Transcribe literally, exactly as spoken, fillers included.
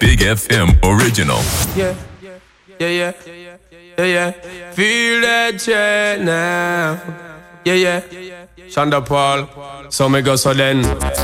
Big F M original. Yeah, yeah, yeah, yeah, yeah. Feel that jet now. Yeah, yeah. Shonda Paul, so me go so then.